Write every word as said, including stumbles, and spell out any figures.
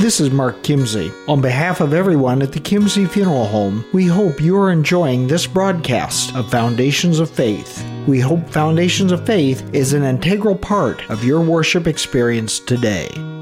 This is Mark Kimsey. On behalf of everyone at the Kimsey Funeral Home, we hope you are enjoying this broadcast of Foundations of Faith. We hope Foundations of Faith is an integral part of your worship experience today.